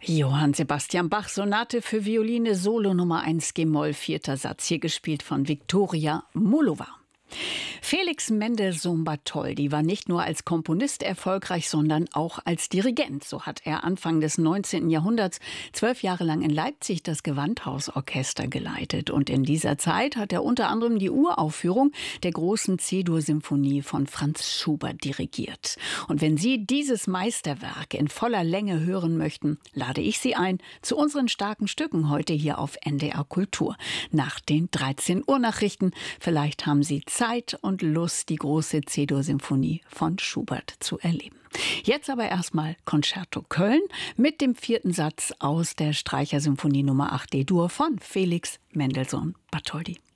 Johann Sebastian Bach, Sonate für Violine, Solo Nummer 1, G-Moll, 4. Satz, hier gespielt von Viktoria Mullova. Felix Mendelssohn Bartholdy war nicht nur als Komponist erfolgreich, sondern auch als Dirigent. So hat er Anfang des 19. Jahrhunderts 12 Jahre lang in Leipzig das Gewandhausorchester geleitet. Und in dieser Zeit hat er unter anderem die Uraufführung der großen C-Dur-Symphonie von Franz Schubert dirigiert. Und wenn Sie dieses Meisterwerk in voller Länge hören möchten, lade ich Sie ein zu unseren starken Stücken heute hier auf NDR Kultur. Nach den 13 Uhr Nachrichten. Vielleicht haben Sie Zeit und Lust, die große C-Dur-Symphonie von Schubert zu erleben. Jetzt aber erstmal Concerto Köln mit dem 4. Satz aus der Streichersymphonie Nummer 8 D-Dur von Felix Mendelssohn Bartholdy.